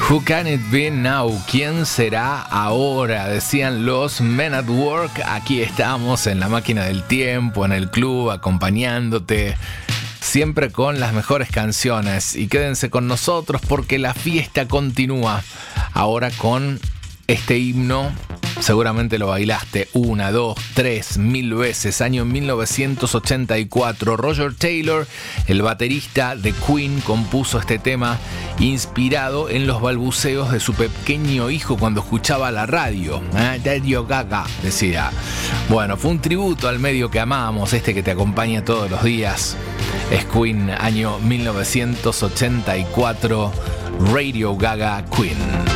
Who can it be now? ¿Quién será ahora? Decían los Men at Work. Aquí estamos en la máquina del tiempo, en el club, acompañándote, siempre con las mejores canciones. Y quédense con nosotros porque la fiesta continúa. Ahora con este himno. Seguramente lo bailaste 1, 2, 3, 1000 veces. Año 1984. Roger Taylor, el baterista de Queen, compuso este tema inspirado en los balbuceos de su pequeño hijo cuando escuchaba la radio. Radio Gaga, decía. Bueno, fue un tributo al medio que amamos, este que te acompaña todos los días. Es Queen, año 1984. Radio Gaga, Queen.